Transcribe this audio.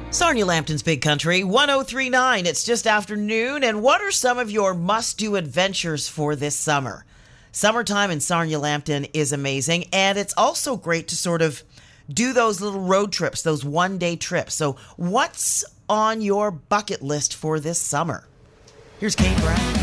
Sarnia Lambton's Big Country, 1039. It's just afternoon. And what are some of your must-do adventures for this summer? Summertime in Sarnia Lambton is amazing. And it's also great to sort of do those little road trips, those one-day trips. So what's on your bucket list for this summer? Here's Kane Brown.